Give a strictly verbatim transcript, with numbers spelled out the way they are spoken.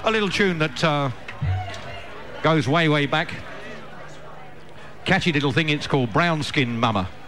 a little tune that uh, goes way, way back. Catchy little thing, it's called Brown Skin Mama.